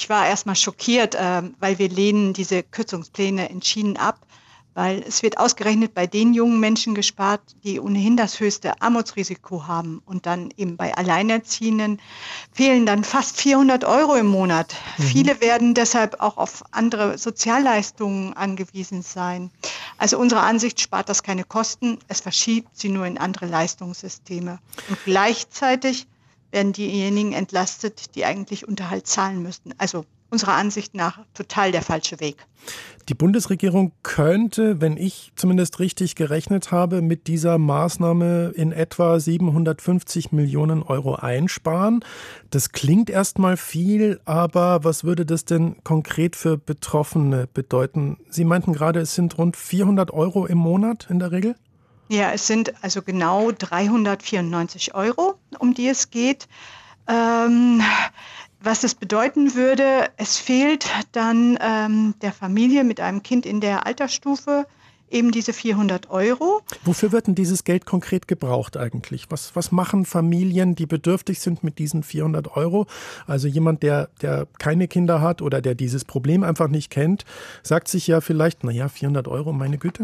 ich war erstmal schockiert, weil wir lehnen diese Kürzungspläne entschieden ab, weil es wird ausgerechnet bei den jungen Menschen gespart, die ohnehin das höchste Armutsrisiko haben. Und dann eben bei Alleinerziehenden fehlen dann fast 400 Euro im Monat. Viele werden deshalb auch auf andere Sozialleistungen angewiesen sein. Also unserer Ansicht spart das keine Kosten, es verschiebt sie nur in andere Leistungssysteme. Und gleichzeitig werden diejenigen entlastet, die eigentlich Unterhalt zahlen müssten. Also unserer Ansicht nach total der falsche Weg. Die Bundesregierung könnte, wenn ich zumindest richtig gerechnet habe, mit dieser Maßnahme in etwa 750 Millionen Euro einsparen. Das klingt erstmal viel, aber was würde das denn konkret für Betroffene bedeuten? Sie meinten gerade, es sind rund 400 Euro im Monat in der Regel? Ja, es sind also genau 394 Euro, um die es geht. Was es bedeuten würde, es fehlt dann der Familie mit einem Kind in der Altersstufe eben diese 400 Euro. Wofür wird denn dieses Geld konkret gebraucht eigentlich? Was machen Familien, die bedürftig sind mit diesen 400 Euro? Also jemand, der keine Kinder hat oder der dieses Problem einfach nicht kennt, sagt sich ja vielleicht, 400 Euro, meine Güte.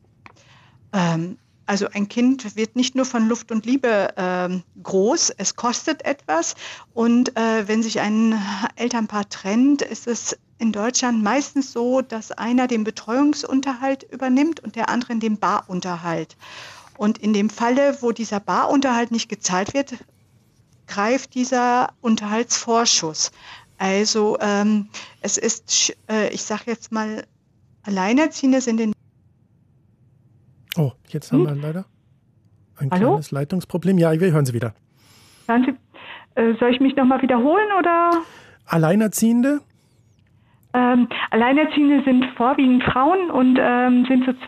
Also ein Kind wird nicht nur von Luft und Liebe groß, es kostet etwas. Und wenn sich ein Elternpaar trennt, ist es in Deutschland meistens so, dass einer den Betreuungsunterhalt übernimmt und der andere den Barunterhalt. Und in dem Falle, wo dieser Barunterhalt nicht gezahlt wird, greift dieser Unterhaltsvorschuss. Also es ist, ich sage jetzt mal, Alleinerziehende sind in Oh, jetzt haben wir leider ein kleines Leitungsproblem. Ja, wir hören Sie wieder. Soll ich mich nochmal wiederholen, oder? Alleinerziehende? Alleinerziehende sind vorwiegend Frauen und sind zu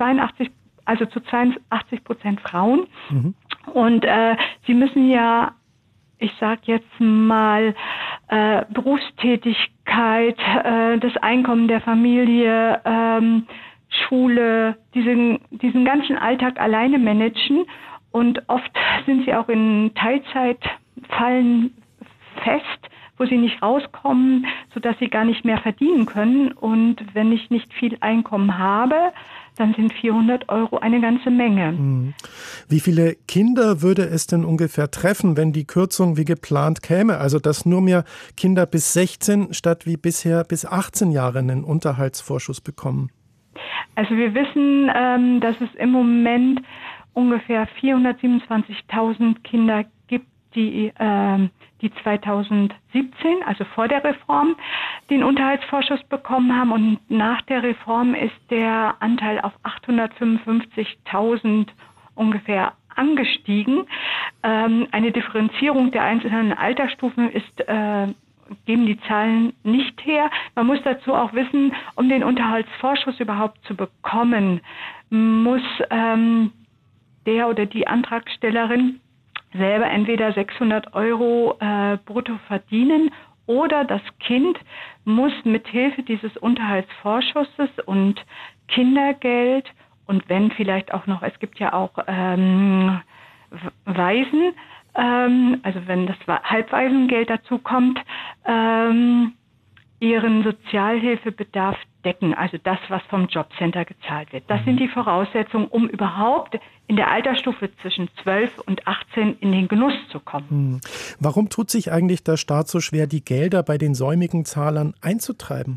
82% Frauen. Und sie müssen ja, ich sage jetzt mal, Berufstätigkeit, das Einkommen der Familie, Schule, diesen ganzen Alltag alleine managen, und oft sind sie auch in Teilzeitfallen fest, wo sie nicht rauskommen, sodass sie gar nicht mehr verdienen können. Und wenn ich nicht viel Einkommen habe, dann sind 400 Euro eine ganze Menge. Wie viele Kinder würde es denn ungefähr treffen, wenn die Kürzung wie geplant käme? Also dass nur mehr Kinder bis 16 statt wie bisher bis 18 Jahre einen Unterhaltsvorschuss bekommen? Also wir wissen, dass es im Moment ungefähr 427.000 Kinder gibt, die 2017, also vor der Reform, den Unterhaltsvorschuss bekommen haben. Und nach der Reform ist der Anteil auf 855.000 ungefähr angestiegen. Eine Differenzierung der einzelnen Altersstufen geben die Zahlen nicht her. Man muss dazu auch wissen, um den Unterhaltsvorschuss überhaupt zu bekommen, muss der oder die Antragstellerin selber entweder 600 Euro brutto verdienen, oder das Kind muss mithilfe dieses Unterhaltsvorschusses und Kindergeld und wenn vielleicht auch noch, es gibt ja auch Waisen, also wenn das Halbwaisengeld dazu kommt, ihren Sozialhilfebedarf decken, also das, was vom Jobcenter gezahlt wird. Das sind die Voraussetzungen, um überhaupt in der Altersstufe zwischen 12 und 18 in den Genuss zu kommen. Warum tut sich eigentlich der Staat so schwer, die Gelder bei den säumigen Zahlern einzutreiben?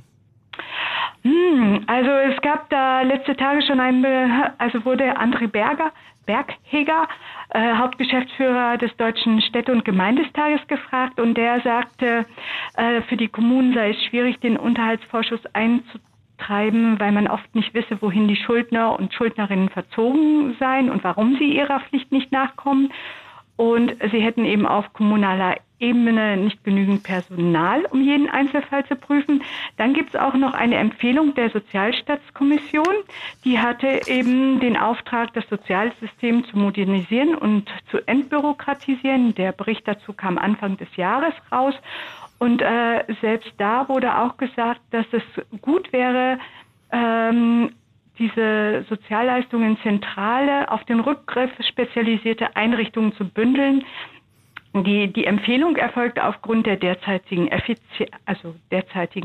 Also es gab da letzte Tage schon wurde André Bergheger, Hauptgeschäftsführer des Deutschen Städte- und Gemeindestages, gefragt, und der sagte, für die Kommunen sei es schwierig, den Unterhaltsvorschuss einzutreiben, weil man oft nicht wisse, wohin die Schuldner und Schuldnerinnen verzogen seien und warum sie ihrer Pflicht nicht nachkommen. Und sie hätten eben auf kommunaler Ebene nicht genügend Personal, um jeden Einzelfall zu prüfen. Dann gibt es auch noch eine Empfehlung der Sozialstaatskommission. Die hatte eben den Auftrag, das Sozialsystem zu modernisieren und zu entbürokratisieren. Der Bericht dazu kam Anfang des Jahres raus. Und selbst da wurde auch gesagt, dass es gut wäre, diese Sozialleistungen zentrale auf den Rückgriff spezialisierte Einrichtungen zu bündeln. Die Empfehlung erfolgt aufgrund der derzeitigen